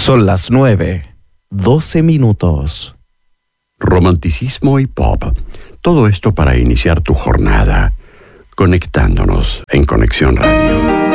Son las 9:12. Romanticismo y pop. Todo esto para iniciar tu jornada, conectándonos en Conexión Radio.